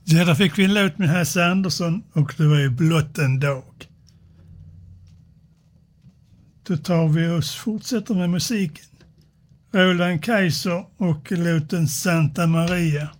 Ja, där fick vi en låt med Hasse Andersson och det var ju Blott en dag. Då tar vi oss fortsätter med musiken. Roland Kaiser och låten Santa Maria.